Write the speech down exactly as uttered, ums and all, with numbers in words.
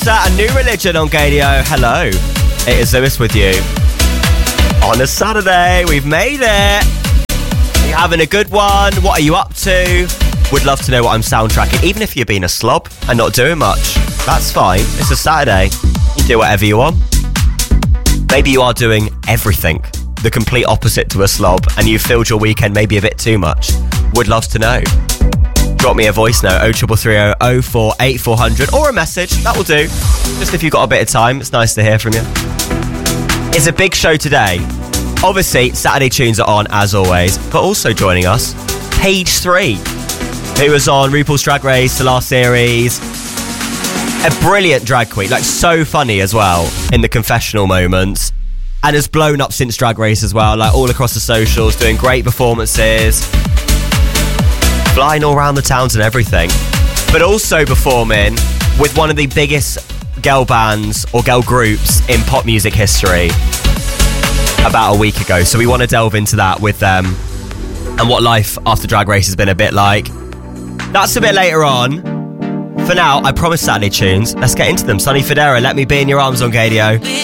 A New Religion on Gadio. Hello, it is Lewis with you. On a Saturday, we've made it. You having a good one? What are you up to? Would love to know what I'm soundtracking. Even if you're being a slob and not doing much, that's fine. It's a Saturday. You do whatever you want. Maybe you are doing everything, the complete opposite to a slob, and you filled your weekend maybe a bit too much. Would love to know. Drop me a voice note, oh three three oh oh four eight four hundred, or a message, that will do. Just if you've got a bit of time, it's nice to hear from you. It's a big show today. Obviously, Saturday tunes are on, as always, but also joining us, Page three, who was on RuPaul's Drag Race, the last series. A brilliant drag queen, like so funny as well, in the confessional moments, and has blown up since Drag Race as well, like all across the socials, doing great performances. Flying all around the towns and everything, but also performing with one of the biggest girl bands or girl groups in pop music history about a week ago. So we want to delve into that with them and what life after Drag Race has been a bit like. That's a bit later on. For now, I promised Saturday tunes. Let's get into them. Sonny Fodera, Let Me Be in Your Arms on Gadio.